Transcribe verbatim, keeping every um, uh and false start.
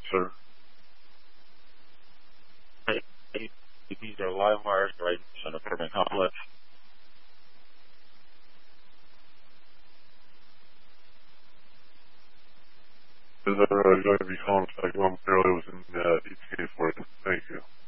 sir. Hey, these are live wires right in the apartment complex. Is there uh, going to be contact momentarily within uh, E T A for you? Thank you.